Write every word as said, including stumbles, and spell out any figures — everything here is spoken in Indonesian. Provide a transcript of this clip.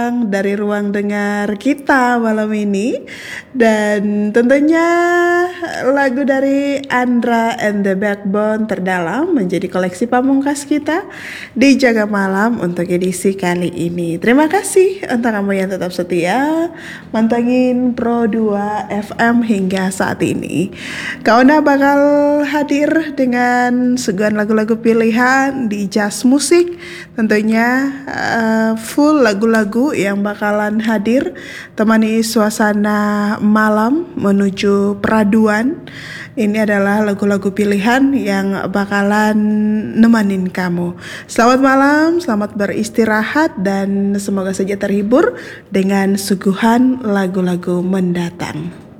dari ruang dengar kita malam ini, dan tentunya lagu dari Andra and the Backbone Terdalam menjadi koleksi pamungkas kita di Jaga Malam untuk edisi kali ini. Terima kasih untuk kamu yang tetap setia mantengin Pro dua F M hingga saat ini. Kauna bakal hadir dengan suguhan lagu-lagu pilihan di Jazz Musik, tentunya uh, full lagu-lagu yang bakalan hadir temani suasana malam menuju peraduan. Ini adalah lagu-lagu pilihan yang bakalan nemanin kamu. Selamat malam, selamat beristirahat, dan semoga saja terhibur dengan suguhan lagu-lagu mendatang.